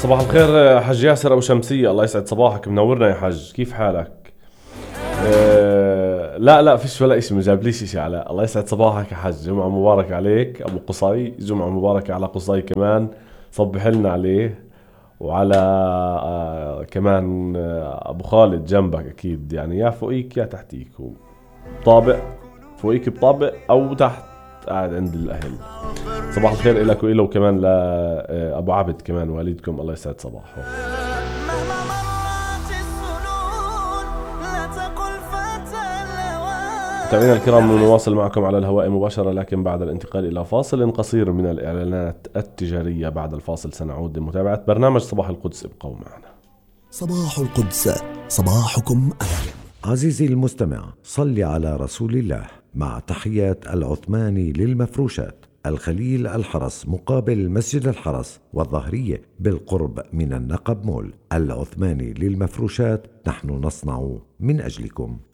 صباح الخير حج ياسر أبو شمسية، الله يسعد صباحك، منورنا يا حج، كيف حالك؟ لا فيش ولا إشي، ما جابليش إشي. على الله يسعد صباحك يا حج، جمعة مبارك عليك أبو قصي، جمعة مباركة على قصي كمان، صبح لنا عليه وعلى كمان أبو خالد جنبك أكيد، يعني يا فوقيك يا تحتيك، هو طابق فوقيك بطابق أو تحت قاعد عند الأهل. صباح الخير لك وإله، وكمان لأبو عبد كمان والدكم، الله يسعد صباحه. مهما مرت السنون لا تقل فتى الهوى. متابعينا الكرام، نواصل معكم على الهواء مباشرة، لكن بعد الانتقال إلى فاصل قصير من الإعلانات التجارية. بعد الفاصل سنعود لمتابعة برنامج صباح القدس، ابقوا معنا. صباح القدس، صباحكم أهلا. عزيزي المستمع، صل على رسول الله. مع تحيات العثماني للمفروشات، الخليل الحرس مقابل مسجد الحرس والظهرية بالقرب من النقب مول. العثماني للمفروشات، نحن نصنع من أجلكم.